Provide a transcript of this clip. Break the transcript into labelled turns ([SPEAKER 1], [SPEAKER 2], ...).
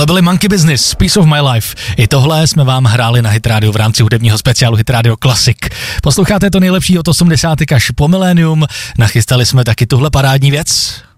[SPEAKER 1] Tohle byly Monkey Business, Piece of My Life. I tohle jsme vám hráli na Hit Radio v rámci hudebního speciálu Hit Radio Classic. Posloucháte to nejlepší od 80 až po milénium. Nachystali jsme taky tuhle parádní věc.